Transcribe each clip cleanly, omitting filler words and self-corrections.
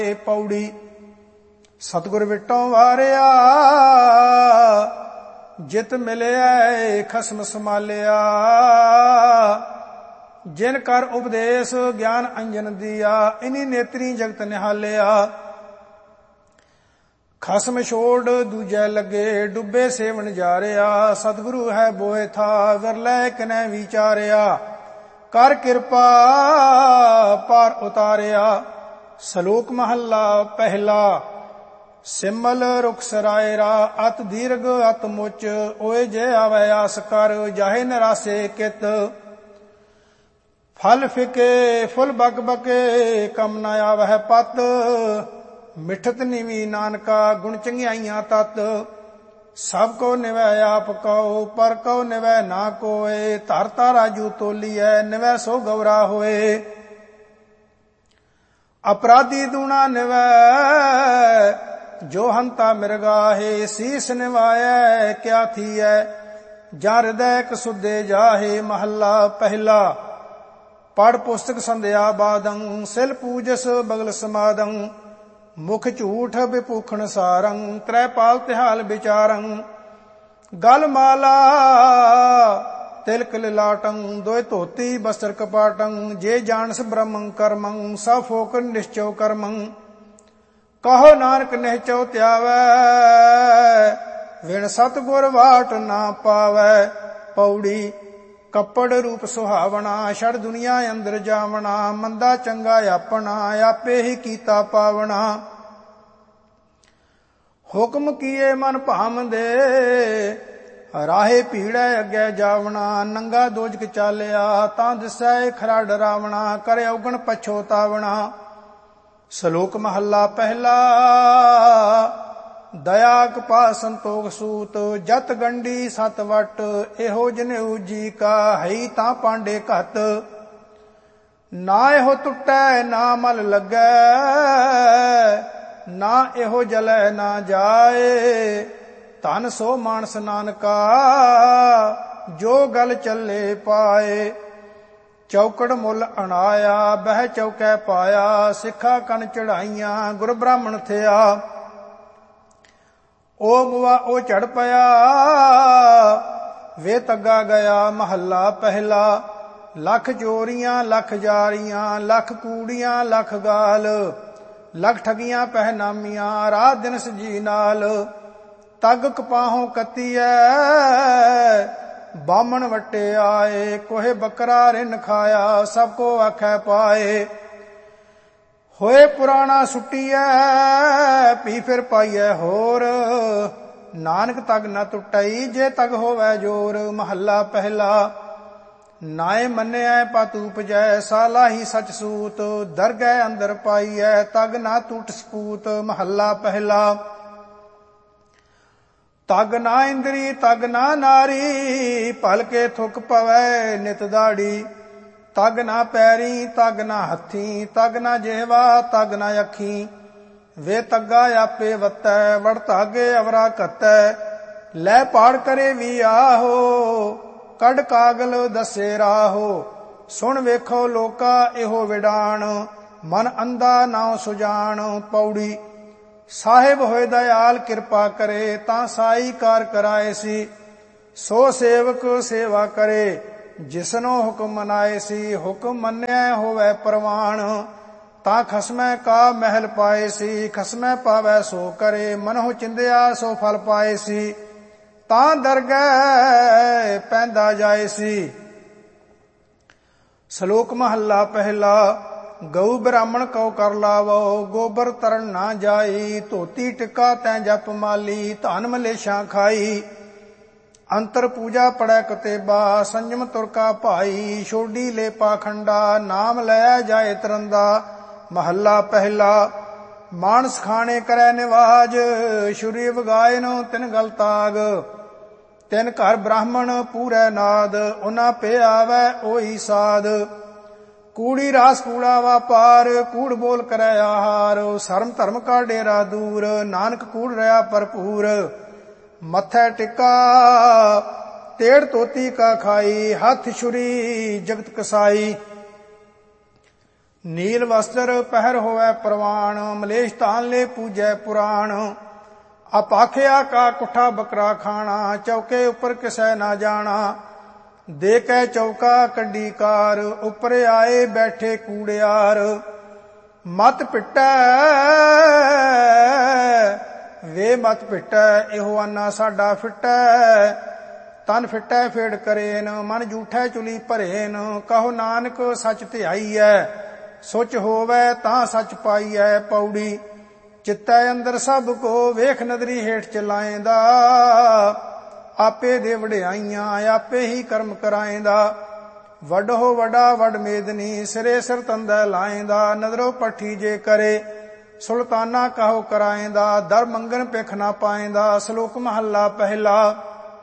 ਪੌੜੀ। ਸਤਿਗੁਰ ਵਿਟੋਂ ਵਾਰਿਆ ਜਿਤ ਮਿਲਿਆ ਖਸਮ ਸਮਾਲਿਆ। ਜਿਨ ਕਰ ਉਪਦੇਸ਼ ਗਿਆਨ ਅੰਜਨ ਦੀਆ ਇਨੀ ਨੇਤਰੀ ਜਗਤ ਨਿਹਾਲਿਆ। ਖਸਮ ਛੋੜ ਦੂਜੈ ਲੱਗੇ ਡੁੱਬੇ ਸੇਵਨ ਜਾਰਿਆ। ਸਤਿਗੁਰੂ ਹੈ ਬੋਏ ਥਾ ਵਿਰਲੇ ਕਿਨੈ ਵਿਚਾਰਿਆ। ਕਰ ਕਿਰਪਾ ਪਾਰ ਉਤਾਰਿਆ। ਸ਼ਲੋਕ ਮਹੱਲਾ ਪਹਿਲਾ। ਸਿਮਲ ਰੁਖ ਸਰਾਇਰਾ ਅਤ ਦੀਰਘ ਅਤ ਮੁਚ। ਓਏ ਜੇ ਆਵੈ ਆਸ ਕਰ ਜਾਹੇ ਨਿਰਾਸੇ ਕਿਤ। ਫਲ ਫਿਕੇ ਫੁੱਲ ਬਕ ਬਕੇ ਕਮ ਨ ਆਵਹਿ ਪਤ। ਮਿਠਤ ਨਿਵੀ ਨਾਨਕਾ ਗੁਣ ਚੰਗਿਆਈਆਂ ਤਤ। ਸਭ ਕੋ ਨਿਵੈ ਆਪ ਕਉ ਪਰ ਕਉ ਨਿਵੈ ਨਾ ਕੋਏ। ਧਰ ਤਾਰਾਜੂ ਤੋਲੀਐ ਨਿਵੈ ਸੋ ਗੌਰਾ ਹੋਏ। ਅਪਰਾਧੀ ਦੂਣਾ ਨਿਵੈ ਜੋ ਹੰਤਾ ਮਿਰਗਾਹੇ। ਸੀਸ ਨਿਵਾਇਐ ਕਿਆ ਥੀਐ ਜਾਂ ਹਿਰਦੈ ਕਸੁਦੇ ਜਾਹੇ। ਮਹੱਲਾ ਪਹਿਲਾ। ਪੜ ਪੁਸਤਕ ਸੰਧਿਆ ਬਾਦੰ ਸਿਲ ਪੂਜਸ ਬਗਲ ਸਮਾਦੰ। ਮੁਖ ਝੂਠ ਬਿਪੂਖਣ ਸਾਰੰ ਤ੍ਰੈ ਪਾਲ ਤਿਹਾਲ ਵਿਚਾਰੰ। ਗਲ ਮਾਲਾ ਤਿਲਕ ਲਿਲਾਟੰ ਦੋਇ ਧੋਤੀ ਬਸਤਰ ਕਪਾਟੰ। ਜੇ ਜਾਣਸ ਬ੍ਰਹਮੰ ਕਰਮੰ ਸਭ ਫੋਕ ਨਿਸ਼ਚਉ ਕਰਮੰ। ਕਹੋ ਨਾਨਕ ਨਿਹਚਉ ਧਿਆਵੈ ਵਿਣ ਸਤਿਗੁਰ ਵਾਟ ਨਾ ਪਾਵੈ। ਪੌੜੀ। ਕੱਪੜ ਰੂਪ ਸੁਹਾਵਣਾ ਛੜ ਦੁਨੀਆ ਅੰਦਰ ਜਾਵਣਾ। ਮੰਦਾ ਚੰਗਾ ਆਪਣਾ ਆਪੇ ਹੀ ਕੀਤਾ ਪਾਵਣਾ। ਹੁਕਮ ਕੀਏ ਮਨ ਭਾਮਦੇ ਰਾਹੇ ਭੀੜੈ ਅੱਗੇ ਜਾਵਣਾ। ਨੰਗਾ ਦੋਜਕ ਚਾਲਿਆ ਤਾਂ ਦਿਸੈ ਖਰਾ ਡਰਾਵਣਾ। ਕਰੇ ਔਗਣ ਪਛੋਤਾਵਣਾ। ਸ਼ਲੋਕ ਮਹੱਲਾ ਪਹਿਲਾ। ਦਇਆ ਕਪਾ ਸੰਤੋਖ ਸੂਤ ਜਤ ਗੰਢੀ ਸਤ ਵਟ। ਇਹੋ ਜਨੇਊ ਜੀ ਕਾ ਹੈ ਤਾਂ ਪਾਂਡੇ ਘਤ। ਨਾ ਇਹੋ ਟੁੱਟੈ ਨਾ ਮਲ ਲੱਗੈ ਨਾ ਇਹੋ ਜਲੈ ਨਾ ਜਾਏ। ਧਨ ਸੋ ਮਾਨਸ ਨਾਨਕਾ ਜੋ ਗਲ ਚੱਲੇ ਪਾਏ। ਚੌਕੜ ਮੁੱਲ ਅਣਾਇਆ ਬਹਿ ਚੌਕੈ ਪਾਇਆ। ਸਿੱਖਾ ਕਨ ਚੜਾਈਆਂ ਗੁਰ ਬ੍ਰਾਹਮਣ ਥਿਆ। ਉਹ ਮੁਆ ਉਹ ਝੜ ਪਿਆ ਵੇ ਤੱਗਾ ਗਿਆ। ਮਹੱਲਾ ਪਹਿਲਾ। ਲੱਖ ਚੋਰੀਆਂ ਲੱਖ ਜਾਰੀਆਂ ਲੱਖ ਕੂੜੀਆਂ ਲੱਖ ਗਾਲ। ਲੱਖ ਠਗੀਆਂ ਪਹਿਨਾਮੀਆਂ ਰਾਤ ਦਿਨ ਸਜੀ ਨਾਲ। ਤੱਗ ਕਪਾਹੋਂ ਕੱਤੀਐ ਬਾਮਣ ਵੱਟੇ ਆਏ। ਕੋਹੇ ਬੱਕਰਾ ਰਿੰਨ ਖਾਇਆ ਸਭ ਕੋ ਆਖੈ ਪਾਏ। ਹੋਏ ਪੁਰਾਣਾ ਸੁੱਟੀਐ ਪੀ ਫਿਰ ਪਾਈਐ ਹੋਰ। ਨਾਨਕ ਤਗ ਨ ਟੁੱਟਈ ਜੇ ਤਗ ਹੋਵੈ ਜੋਰ। ਮਹੱਲਾ ਪਹਿਲਾ। ਨਾਏ ਮੰਨਿਐ ਪਤ ਉਪਜੈ ਸਾਲਾਹੀ ਸਚ ਸੂਤ। ਦਰਗਹਿ ਅੰਦਰ ਪਾਈਐ ਤਗ ਨਾ ਟੁੱਟ ਸਪੂਤ। ਮਹੱਲਾ ਪਹਿਲਾ। ਤਗ ਨਾ ਇੰਦਰੀ ਤਗ ਨਾ ਨਾਰੀ ਭਲਕੇ ਥੁੱਕ ਪਵੈ ਨਿਤ ਦਾੜੀ। ਤਗ ਨਾ ਪੈਰੀ ਤਗ ਨਾ ਹੱਥੀ ਤਗ ਨਾ ਜਿਹਵਾ ਤਗ ਨਾ ਅੱਖੀ। ਵੇ ਤੱਗਾ ਆਪੇ ਵੱਤੈ ਵੜ ਧਾਗੇ ਅਵਰਾ ਘਤੈ। ਲੈ ਪਾੜ ਕਰੇ ਵੀ ਆਹੋ ਕੱਢ ਕਾਗਲ ਦੱਸੇ ਰਾਹੋ। ਸੁਣ ਵੇਖੋ ਲੋਕਾ ਇਹੋ ਵਿਡਾਣ ਮਨ ਅੰਧਾ ਨਾਉ ਸੁਜਾਨ। ਪੌੜੀ। ਸਾਹਿਬ ਹੋਏ ਦਇਆਲ ਕਿਰਪਾ ਕਰੇ ਤਾਂ ਸਾਈ ਕਾਰ ਕਰਾਏ ਸੀ। ਸੋ ਸੇਵਕ ਸੇਵਾ ਕਰੇ ਜਿਸਨੋ ਹੁਕਮ ਮਨਾਏ ਸੀ। ਹੁਕਮ ਮੰਨਿਆ ਹੋਵੇ ਪ੍ਰਵਾਨ ਤਾਂ ਖਸਮੈ ਕਾ ਮਹਿਲ ਪਾਏ ਸੀ। ਖਸਮੈ ਪਾਵੈ ਸੋ ਕਰੇ ਮਨਹੁ ਚਿੰਦਿਆ ਸੋ ਫਲ ਪਾਏ ਸੀ। ਤਾਂ ਦਰਗਹਿ ਪੈਂਦਾ ਜਾਏ ਸੀ। ਸ਼ਲੋਕ ਮਹੱਲਾ ਪਹਿਲਾ। ਗਊ ਬ੍ਰਾਹਮਣ ਕਉ ਕਰ ਲਾਵੋ ਗੋਬਰ ਤਰਨ ਨਾ ਜਾਈ। ਧੋਤੀ ਟਿੱਕਾ ਤੈਂ ਜਪ ਮਾਲੀ ਧਨ ਮਲੇਸ਼ਾਂ ਖਾਈ। ਅੰਤਰ ਪੂਜਾ ਪੜੈ ਕਤੇਬਾ ਸੰਜਮ ਤੁਰਕਾ ਭਾਈ। ਛੋਡੀ ਲੈ ਪਾਖੰਡਾ ਨਾਮ ਲੈ ਜਾਏ ਤਰੰਦਾ। ਮਹੱਲਾ ਪਹਿਲਾ। ਮਾਨਸ ਖਾਣੇ ਕਰੈ ਨਿਵਾਜ ਸ਼ੁਰੀ ਵਗਾਇਨ ਤਿਨ ਗਲ ਤਾਗ। ਤਿਨ ਘਰ ਬ੍ਰਾਹਮਣ ਪੂਰੈ ਨਾਦ ਉਨਾ ਪੇ ਆਵੈ ਓਈ ਸਾਧ। ਕੂੜੀ ਰਾਸ ਕੂੜਾ ਵਾਪਾਰ ਕੂੜ ਬੋਲ ਕਰੈ ਆਹਾਰ। ਸ਼ਰਮ ਧਰਮ ਕਾ ਡੇਰਾ ਦੂਰ ਨਾਨਕ ਕੂੜ ਰਿਆ ਭਰਪੂਰ। ਮੱਥੈ ਟਿੱਕਾ ਤੇੜ ਤੋਤੀ ਕਾ ਖਾਈ ਹੱਥ ਛੁਰੀ ਜਗਤ ਕਸਾਈ। ਨੀਲ ਵਸਤਰ ਪਹਿਰ ਹੋਵੇ ਪ੍ਰਵਾਨ, ਮਲੇਸ਼ ਤਾਨ ਲੈ ਪੂਜੈ ਪੁਰਾਣ। ਆਪਾਖਿਆ ਕਾ ਕੁੱਠਾ ਬੱਕਰਾ ਖਾਣਾ, ਚੌਕੇ ਉੱਪਰ ਕਿਸੈ ਨਾ ਜਾਣਾ। ਦੇ ਕੇ ਚੌਕਾ ਕੱਢੀ ਕਾਰ, ਉੱਪਰ ਆਏ ਬੈਠੇ ਕੂੜਿਆਰ। ਮਤ ਪਿੱਟੈ ਵੇ ਮਤ ਪਿੱਟੈ, ਇਹੋ ਆਨਾ ਸਾਡਾ ਫਿੱਟੈ। ਤਨ ਫਿੱਟੈ ਫੇੜ ਕਰੇਨ, ਮਨ ਝੂਠੈ ਚੁਲੀ ਭਰੇਨ। ਕਹੋ ਨਾਨਕ ਸੱਚ ਧਿਆਈਐ, ਸੁਚ ਹੋਵੈ ਤਾਂ ਸੱਚ ਪਾਈਐ। ਪੌੜੀ ਚਿੱਤੈ ਅੰਦਰ ਸਭ ਕੋ, ਵੇਖ ਨਦਰੀ ਹੇਠ ਚਲਾਏਂਦਾ। ਆਪੇ ਦੇ ਵਡਿਆਈਆਂ, ਆਪੇ ਹੀ ਕਰਮ ਕਰਾਏਂਦਾ। ਵੱਡ ਹੋ ਵੱਡਾ ਵੱਡ ਮੇਦਨੀ, ਸਿਰੇ ਸਿਰ ਤੰਦੈ ਲਾਏਂਦਾ। ਨਦਰੋ ਪੱਠੀ ਜੇ ਕਰੇ, ਸੁਲਤਾਨਾ ਕਹੋ ਕਰਾਏਂਦਾ। ਦਰ ਮੰਗਣ ਭਿਖ ਨਾ ਪਾਏਂਦਾ। ਸ਼ਲੋਕ ਮਹੱਲਾ ਪਹਿਲਾ।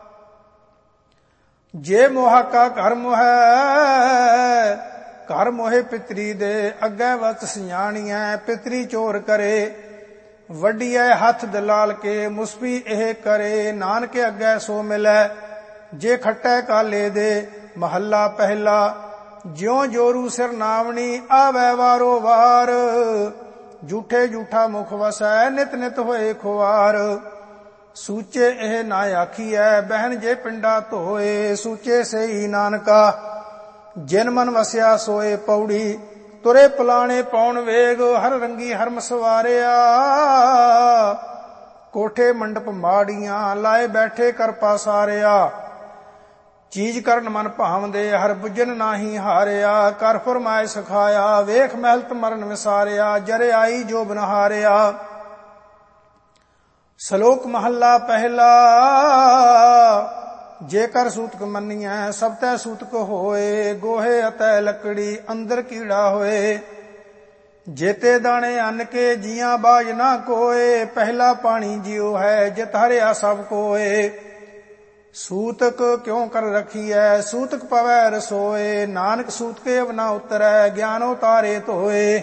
ਜੇ ਮੋਹਾ ਕਾ ਘਰ ਮੋਹੈ, ਘਰ ਮੋਹੇ ਪਿਤਰੀ ਦੇ। ਅੱਗੇ ਵਤ ਸਿਆਣੀਐ, ਪਿਤਰੀ ਚੋਰ ਕਰੇ। ਵੱਡੀਐ ਹੱਥ ਦਲਾਲ ਕੇ, ਮੁਸਫੀ ਇਹ ਕਰੇ। ਨਾਨਕ ਅੱਗੇ ਸੋ ਮਿਲੈ, ਜੇ ਖੱਟੈ ਕਾਲੇ ਦੇ। ਮਹੱਲਾ ਪਹਿਲਾ। ਜਿਉ ਜੋਰੂ ਸਿਰ ਨਾਵਣੀ, ਆਵੈ ਵਾਰੋ ਵਾਰ। ਝੂਠੇ ਝੂਠਾ ਮੁਖ ਵਸੈ, ਨਿਤ ਨਿਤ ਹੋਏ ਖੁਆਰ। ਸੂਚੇ ਇਹ ਨਾ ਆਖੀਐ, ਬਹਿਨ ਜੇ ਪਿੰਡਾ ਧੋਏ। ਸੂਚੇ ਸਈ ਨਾਨਕਾ, ਜਿਨ ਮਨ ਵਸਿਆ ਸੋਏ। ਪੌੜੀ ਤੁਰੇ ਪਲਾਣੇ ਪਾਉਣ ਵੇਗ, ਹਰ ਰੰਗੀ ਹਰਮ ਸਵਾਰਿਆ। ਕੋਠੇ ਮੰਡਪ ਮਾੜੀਆਂ, ਲਾਏ ਬੈਠੇ ਕਰ ਪਾਸਾਰਿਆ। ਚੀਜ਼ ਕਰਨ ਮਨ ਭਾਵਦੇ, ਹਰ ਬੁੱਝਨ ਨਾਹੀ ਹਾਰਿਆ। ਕਰ ਫਰਮਾਏ ਸਿਖਾਇਆ, ਵੇਖ ਮਹਿਲਤ ਮਰਨ ਵਿਸਾਰਿਆ। ਜਰੇ ਆਈ ਜੋ ਬਨਹਾਰਿਆ। ਸ਼ਲੋਕ ਮਹੱਲਾ ਪਹਿਲਾ। ਜੇਕਰ ਸੂਤਕ ਮੰਨੀਐ, ਸਭ ਤੈ ਸੂਤਕ ਹੋਏ। ਗੋਹੇ ਅਤੇ ਲੱਕੜੀ, ਅੰਦਰ ਕੀੜਾ ਹੋਏ। ਜੇਤੇ ਦਾਣੇ ਅੰਨ ਕੇ, ਜੀਆਂ ਬਾਜ ਨਾ ਕੋਏ। ਪਹਿਲਾ ਪਾਣੀ ਜਿਉ ਹੈ, ਜਿਤ ਹਰਿਆ ਸਭ ਕੋਏ। ਸੂਤਕ ਕਿਉ ਕਰ ਰਖੀਐ, ਸੂਤਕ ਪਵੈ ਰਸੋਏ। ਨਾਨਕ ਸੂਤਕੇ ਅਵ ਨਾ ਉਤਰੈ, ਗਿਆਨੋ ਤਾਰੇ ਧੋਏ।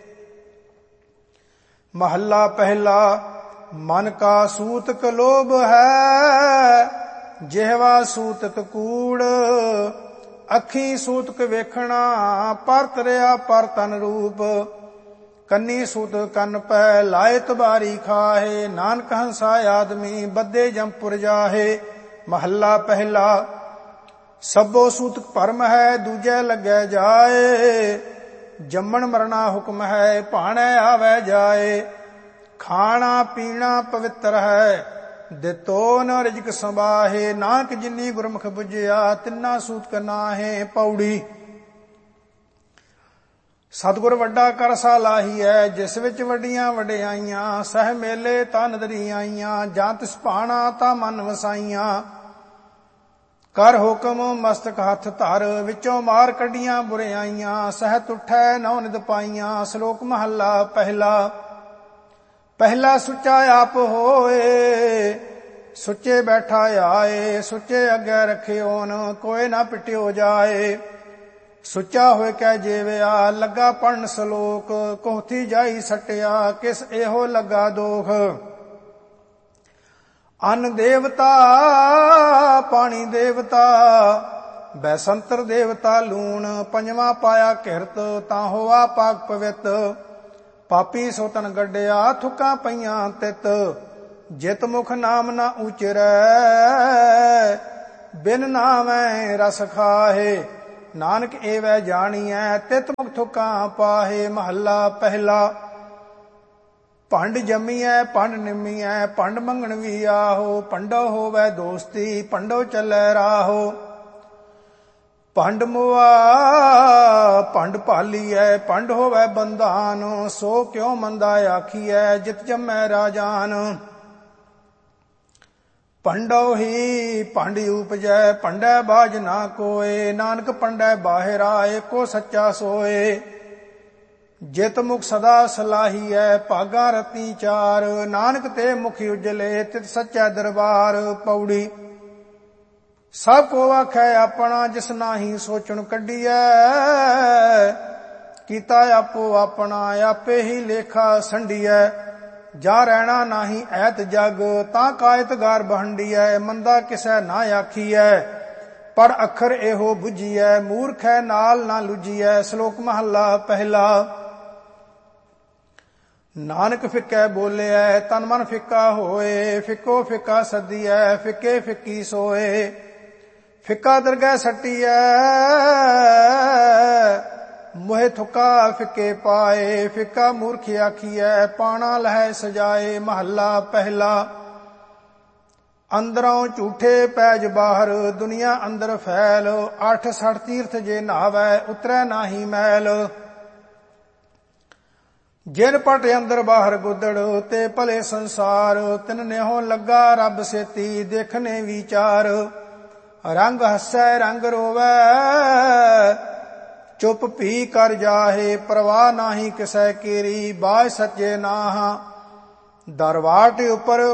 ਮਹੱਲਾ ਪਹਿਲਾ। ਮਨ ਕਾ ਸੂਤਕ ਲੋਭ ਹੈ, ਜਿਹਵਾ ਸੂਤਕ ਕੂੜ। ਅੱਖੀ ਸੂਤਕ ਵੇਖਣਾ, ਪਰ ਤਰਿਆ ਪਰ ਤਨ ਰੂਪ। ਕੰਨੀ ਸੂਤਕ ਕੰਨ ਪੈ, ਲਾਏ ਤਬਾਰੀ ਖਾਹੇ। ਨਾਨਕ ਹੰਸਾ ਆਦਮੀ, ਬੱਧੇ ਜੰਪੁਰ ਜਾਹੇ। ਮਹੱਲਾ ਪਹਿਲਾ। ਸਭੋ ਸੂਤਕ ਭਰਮ ਹੈ, ਦੂਜੈ ਲੱਗੈ ਜਾਏ। ਜੰਮਣ ਮਰਨਾ ਹੁਕਮ ਹੈ, ਭਾਣੈ ਆਵੈ ਜਾਏ। ਖਾਣਾ ਪੀਣਾ ਪਵਿੱਤਰ ਹੈ, ਦਿੱਤੋ ਨ ਰਿਜਕ ਸੰਬਾਹੇ। ਨਾਨਕ ਜਿਨੀ ਗੁਰਮੁਖ ਬੁਝਿਆ, ਤਿੰਨਾ ਸੂਤਕ ਨਾਹੇ। ਪੌੜੀ ਸਤਿਗੁਰ ਵੱਡਾ ਕਰ ਸਾਲਾਹੀਐ, ਜਿਸ ਵਿੱਚ ਵੱਡੀਆਂ ਵਡਿਆਈਆਂ। ਸਹਿ ਮੇਲੇ ਤਾਂ ਨਦਰੀ ਆਈਆਂ, ਜਾਂ ਤਿਸ ਭਾਣਾ ਤਾਂ ਮਨ ਵਸਾਈਆਂ। ਕਰ ਹੁਕਮ ਮਸਤਕ ਹੱਥ ਧਰ, ਵਿੱਚੋਂ ਮਾਰ ਕੱਢੀਆਂ ਬੁਰਿਆਈਆਂ। ਸਹਿਤ ਉਠੈ ਨੌ ਨਿਦ ਪਾਈਆਂ। ਸ਼ਲੋਕ ਮਹੱਲਾ ਪਹਿਲਾ। ਪਹਿਲਾ ਸੁੱਚਾ ਆਪ ਹੋਏ, ਸੁੱਚੇ ਬੈਠਾ ਆਏ। ਸੁੱਚੇ ਅੱਗੇ ਰਖਿਓਨ, ਕੋਏ ਨਾ ਪਿਟਿਓ ਜਾਏ। ਸੁੱਚਾ ਹੋਇ ਕੈ ਜੀਵਿਆ, ਲੱਗਾ ਪੜਨ ਸ਼ਲੋਕ। ਕੋਹਥੀ ਜਾਈ ਸਟਿਆ, ਕਿਸ ਇਹੋ ਲੱਗਾ ਦੋਖ। ਅੰਨ ਦੇਵਤਾ ਪਾਣੀ ਦੇਵਤਾ, ਬੈਸੰਤਰ ਦੇਵਤਾ ਲੂਣ। ਪੰਜਵਾਂ ਪਾਇਆ ਕਿਰਤ, ਤਾਂ ਹੋਆ ਪਾਕ ਪਵਿੱਤ। ਪਾਪੀ ਸੋ ਤਨ ਗੱਡਿਆ, ਥੁੱਕਾਂ ਪਈਆਂ ਤਿਤ। ਜਿਤ ਮੁਖ ਨਾਮ ਨਾ ਉਚਰੈ, ਬਿਨ ਨਾਮੈ ਰਸ ਖਾਹੇ। ਨਾਨਕ ਏਵੈ ਜਾਣੀਐ, ਤਿਤ ਮੁਖ ਥੁੱਕਾਂ ਪਾਹੇ। ਮਹੱਲਾ ਪਹਿਲਾ। ਭੰਡ ਜੰਮੀਐ ਭੰਡ ਨਿੰਮੀਐ, ਭੰਡ ਮੰਗਣ ਵੀ ਆਹੋ। ਭੰਡੋ ਹੋਵੈ ਦੋਸਤੀ, ਭੰਡੋ ਚੱਲੈ ਰਾਹੋ। ਭੰਡ ਮੁਆ ਭੰਡ ਭਾਲੀਐ, ਭੰਡ ਹੋਵੈ ਬੰਧਾਨ। ਸੋ ਕਿਉ ਮੰਦਾ ਆਖੀਐ, ਜਿਤ ਜੰਮੈ ਰਾਜਾਨ। ਭੰਡੋ ਹੀ ਭੰਡ ਉਪਜੈ, ਭੰਡੈ ਬਾਜ ਨਾ ਕੋਏ। ਨਾਨਕ ਭੰਡੈ ਬਾਹਿਰਾ, ਏਕੋ ਸੱਚਾ ਸੋਏ। ਜਿਤ ਮੁਖ ਸਦਾ ਸਲਾਹੀਐ, ਭਾਗਾ ਰਤੀ ਚਾਰ। ਨਾਨਕ ਤੇ ਮੁਖ ਉਜਲੇ, ਤਿਤ ਸੱਚਾ ਦਰਬਾਰ। ਪੌੜੀ ਸਭ ਕੋ ਆਖੈ ਆਪਣਾ, ਜਿਸ ਨਾਹੀ ਸੋਚਣ ਕੱਢੀਐ। ਕੀਤਾ ਆਪੋ ਆਪਣਾ, ਆਪੇ ਹੀ ਲੇਖਾ ਸੰਡੀਐ। ਜਾ ਰਹਿਣਾ ਨਾਹੀ ਐਤ ਜਗ, ਤਾਂ ਕਾਇਤ ਗਾਰ ਬਹੰਡੀਐ। ਮੰਦਾ ਕਿਸੈ ਨਾ ਆਖੀਐ, ਪੜ ਅੱਖਰ ਇਹੋ ਬੁਝੀਐ, ਮੂਰਖੈ ਨਾਲ ਨਾ ਲੁਝੀਐ। ਸ਼ਲੋਕ ਮਹੱਲਾ ਪਹਿਲਾ। ਨਾਨਕ ਫਿੱਕੈ ਬੋਲਿਐ, ਤਨ ਮਨ ਫਿੱਕਾ ਹੋਏ। ਫਿੱਕੋ ਫਿੱਕਾ ਸੱਦੀਐ, ਫਿੱਕੇ ਫਿੱਕੀ ਸੋਏ। ਫਿੱਕਾ ਦਰਗਹਿ ਸੱਟੀਐ, ਮੋਹਿ ਥੁੱਕਾ ਫਿੱਕੇ ਪਾਏ। ਫਿੱਕਾ ਮੂਰਖ ਆਖੀਐ, ਪਾਣਾ ਲਹੈ ਸਜਾਏ। ਮਹੱਲਾ ਪਹਿਲਾ। ਅੰਦਰੋਂ ਝੂਠੇ ਪੈਜ ਬਾਹਰ, ਦੁਨੀਆ ਅੰਦਰ ਫੈਲ। 8 ਤੀਰਥ ਜੇ ਨਹਾਵੈ, ਉਤਰੈ ਨਾਹੀ ਮੈਲ। ਜਿਨ ਪਟ ਅੰਦਰ ਬਾਹਰ ਗੁੱਦੜ, ਤੇ ਭਲੇ ਸੰਸਾਰ। ਤਿਨ ਨਿਹੋ ਲੱਗਾ ਰੱਬ ਸੇਤੀ, ਦੇਖਨੇ ਵਿਚਾਰ। ਰੰਗ ਹੱਸੈ ਰੰਗ ਰੋਵੈ, ਚੁੱਪ ਭੀ ਕਰ ਜਾਹੇ। ਪ੍ਰਵਾਹ ਨਾਹੀ ਕਿਸੈ ਕੀਰੀ, ਬਾਝ ਸੱਚੇ ਨਾਹ। ਦਰਵਾਟ ਉਪਰ